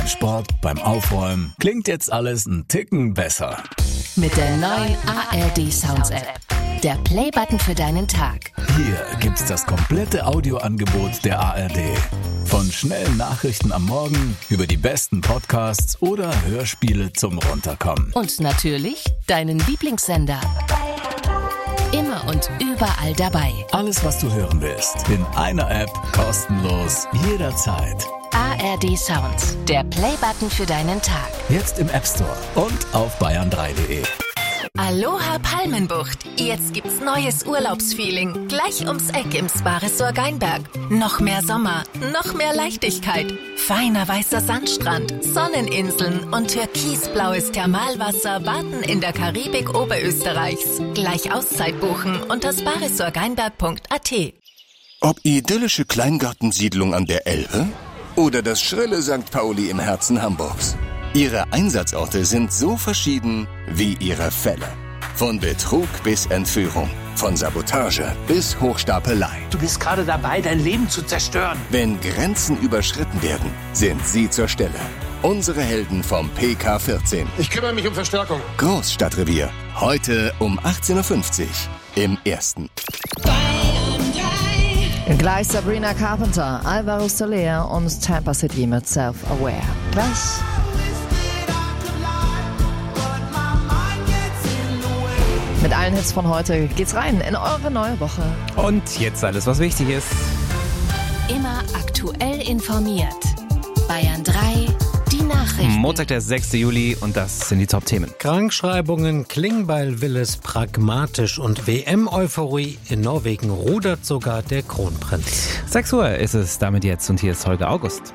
Sport, beim Aufräumen. Klingt jetzt alles ein Ticken besser. Mit der neuen ARD Sounds App. Der Playbutton für deinen Tag. Hier gibt's das komplette Audioangebot der ARD. Von schnellen Nachrichten am Morgen über die besten Podcasts oder Hörspiele zum Runterkommen. Und natürlich deinen Lieblingssender. Immer und überall dabei. Alles, was du hören willst, in einer App, kostenlos, jederzeit. ARD Sounds, der Playbutton für deinen Tag. Jetzt im App Store und auf bayern3.de. Aloha Palmenbucht. Jetzt gibt's neues Urlaubsfeeling. Gleich ums Eck im Spa-Resort Geinberg. Noch mehr Sommer, noch mehr Leichtigkeit. Feiner weißer Sandstrand, Sonneninseln und türkisblaues Thermalwasser warten in der Karibik Oberösterreichs. Gleich Auszeit buchen unter sparesortgeinberg.at. Ob idyllische Kleingartensiedlung an der Elbe oder das schrille St. Pauli im Herzen Hamburgs. Ihre Einsatzorte sind so verschieden wie ihre Fälle. Von Betrug bis Entführung, von Sabotage bis Hochstapelei. Du bist gerade dabei, dein Leben zu zerstören. Wenn Grenzen überschritten werden, sind sie zur Stelle. Unsere Helden vom PK14. Ich kümmere mich um Verstärkung. Großstadtrevier. Heute um 18.50 Uhr im Ersten. Gleich Sabrina Carpenter, Alvaro Soler und Tampa City mit Self-Aware. Gleich. Mit allen Hits von heute geht's rein in eure neue Woche. Und jetzt alles, was wichtig ist. Immer aktuell informiert. Bayern 3, die Nachrichten. Montag, der 6. Juli und das sind die Top-Themen. Krankschreibungen, Klingbeil will es pragmatisch und WM-Euphorie. In Norwegen rudert sogar der Kronprinz. 6 Uhr ist es damit jetzt und hier ist Holger August.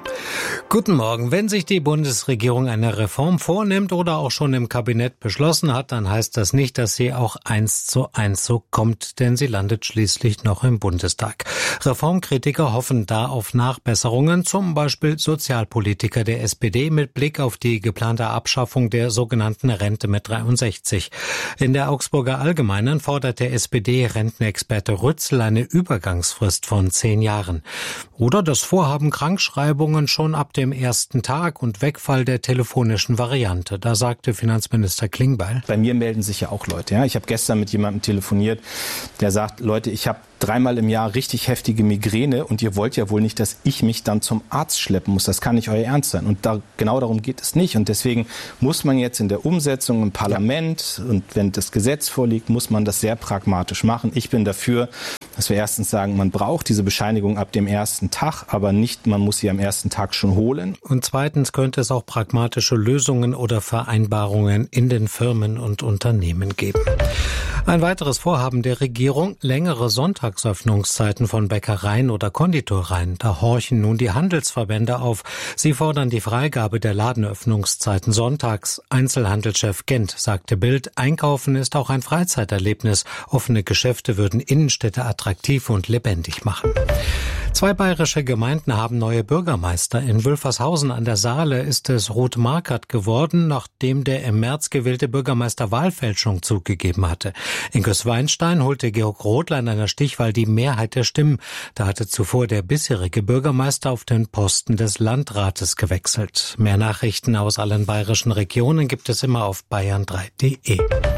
Guten Morgen. Wenn sich die Bundesregierung eine Reform vornimmt oder auch schon im Kabinett beschlossen hat, dann heißt das nicht, dass sie auch 1:1 so kommt, denn sie landet schließlich noch im Bundestag. Reformkritiker hoffen da auf Nachbesserungen, zum Beispiel Sozialpolitiker der SPD mit Blick auf die geplante Abschaffung der sogenannten Rente mit 63. In der Augsburger Allgemeinen fordert der SPD-Rentenexperte Rützel eine Übergangsfrist von 10 Jahren. Oder das Vorhaben, Krankschreibungen schon ab dem ersten Tag und Wegfall der telefonischen Variante. Da sagte Finanzminister Klingbeil: Bei mir melden sich ja auch Leute. Ja? Ich habe gestern mit jemandem telefoniert, der sagt, Leute, ich habe 3-mal im Jahr richtig heftige Migräne und ihr wollt ja wohl nicht, dass ich mich dann zum Arzt schleppen muss. Das kann nicht euer Ernst sein. Und genau darum geht es nicht. Und deswegen muss man jetzt in der Umsetzung im Parlament und wenn das Gesetz vorliegt, muss man das sehr pragmatisch machen. Ich bin dafür, dass wir erstens sagen, man braucht diese Bescheinigung ab dem ersten Tag, aber nicht, man muss sie am ersten Tag schon holen. Und zweitens könnte es auch pragmatische Lösungen oder Vereinbarungen in den Firmen und Unternehmen geben. Ein weiteres Vorhaben der Regierung, längere Sonntagsöffnungszeiten von Bäckereien oder Konditoreien. Da horchen nun die Handelsverbände auf. Sie fordern die Freigabe der Ladenöffnungszeiten sonntags. Einzelhandelschef Gent sagte Bild, Einkaufen ist auch ein Freizeiterlebnis. Offene Geschäfte würden Innenstädte attraktiv und lebendig machen. 2 bayerische Gemeinden haben neue Bürgermeister. In Wülfershausen an der Saale ist es Ruth Markert geworden, nachdem der im März gewählte Bürgermeister Wahlfälschung zugegeben hatte. In Gößweinstein holte Georg Rothler in einer Stichwahl die Mehrheit der Stimmen. Da hatte zuvor der bisherige Bürgermeister auf den Posten des Landrates gewechselt. Mehr Nachrichten aus allen bayerischen Regionen gibt es immer auf bayern3.de.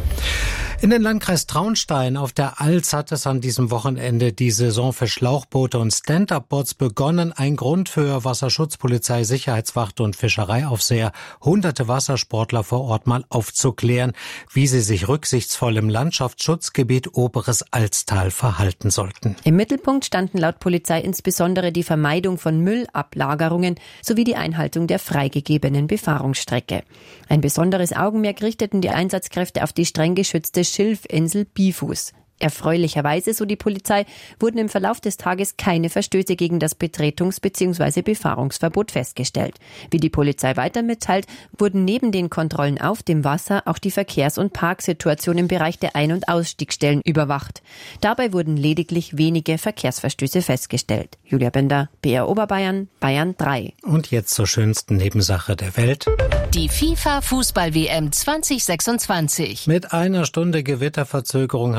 In den Landkreis Traunstein auf der Alz hat es an diesem Wochenende die Saison für Schlauchboote und Stand-Up-Boards begonnen. Ein Grund für Wasserschutzpolizei, Sicherheitswacht und Fischereiaufseher, hunderte Wassersportler vor Ort mal aufzuklären, wie sie sich rücksichtsvoll im Landschaftsschutzgebiet Oberes Alztal verhalten sollten. Im Mittelpunkt standen laut Polizei insbesondere die Vermeidung von Müllablagerungen sowie die Einhaltung der freigegebenen Befahrungsstrecke. Ein besonderes Augenmerk richteten die Einsatzkräfte auf die streng geschützte Schilfinsel Bifus. Erfreulicherweise, so die Polizei, wurden im Verlauf des Tages keine Verstöße gegen das Betretungs- bzw. Befahrungsverbot festgestellt. Wie die Polizei weiter mitteilt, wurden neben den Kontrollen auf dem Wasser auch die Verkehrs- und Parksituation im Bereich der Ein- und Ausstiegsstellen überwacht. Dabei wurden lediglich wenige Verkehrsverstöße festgestellt. Julia Bender, BR Oberbayern, Bayern 3. Und jetzt zur schönsten Nebensache der Welt. Die FIFA-Fußball-WM 2026. Mit einer Stunde Gewitterverzögerung hat das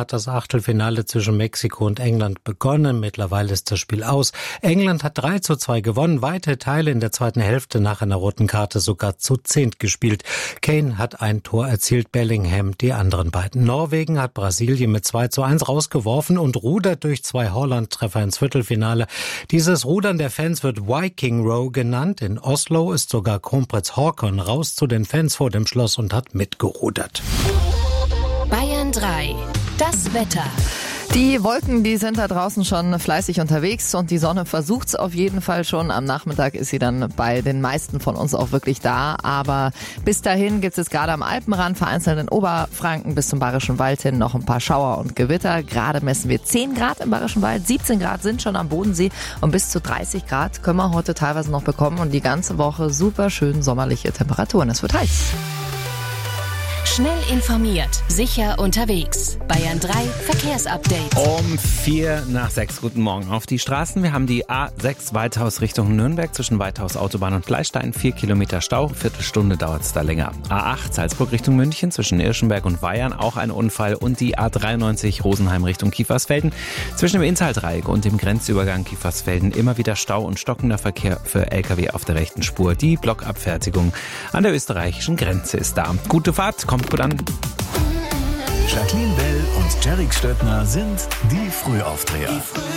Achtelfinale zwischen Mexiko und England begonnen. Mittlerweile ist das Spiel aus. England hat 3:2 gewonnen, weite Teile in der zweiten Hälfte nach einer roten Karte sogar zu 10 gespielt. Kane hat ein Tor erzielt, Bellingham die anderen beiden. Norwegen hat Brasilien mit 2:1 rausgeworfen und rudert durch 2 Holland-Treffer ins Viertelfinale. Dieses Rudern der Fans wird Viking Row genannt. In Oslo ist sogar Kronprinz Haakon raus zu den Fans vor dem Schloss und hat mitgerudert. Bayern 3. Das Wetter. Die Wolken, die sind da draußen schon fleißig unterwegs und die Sonne versucht's auf jeden Fall schon. Am Nachmittag ist sie dann bei den meisten von uns auch wirklich da. Aber bis dahin gibt's jetzt gerade am Alpenrand, vereinzelt in Oberfranken bis zum Bayerischen Wald hin noch ein paar Schauer und Gewitter. Gerade messen wir 10 Grad im Bayerischen Wald, 17 Grad sind schon am Bodensee und bis zu 30 Grad können wir heute teilweise noch bekommen. Und die ganze Woche super schön sommerliche Temperaturen. Es wird heiß. Schnell informiert, sicher unterwegs. Bayern 3 Verkehrsupdate. Um 5:45. Guten Morgen auf die Straßen. Wir haben die A6 Weithaus Richtung Nürnberg zwischen Weithaus Autobahn und Gleistein. 4 Kilometer Stau, Viertelstunde dauert es da länger. A8 Salzburg Richtung München zwischen Irschenberg und Weyern auch ein Unfall. Und die A93 Rosenheim Richtung Kiefersfelden. Zwischen dem Inntal-Dreieck und dem Grenzübergang Kiefersfelden immer wieder Stau und stockender Verkehr für LKW auf der rechten Spur. Die Blockabfertigung an der österreichischen Grenze ist da. Gute Fahrt, kommt gut an. Jacqueline Bell und Derek Stöttner sind die Frühaufdreher.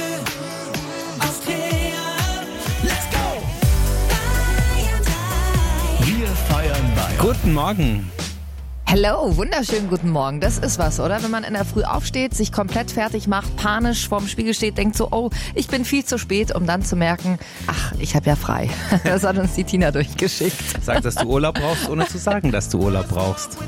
Wir feiern Bayern. Guten Morgen. Hello, wunderschönen guten Morgen. Das ist was, oder? Wenn man in der Früh aufsteht, sich komplett fertig macht, panisch vorm Spiegel steht, denkt so, oh, ich bin viel zu spät, um dann zu merken, ach, ich habe ja frei. Das hat uns die Tina durchgeschickt. Sag, dass du Urlaub brauchst, ohne zu sagen, dass du Urlaub brauchst.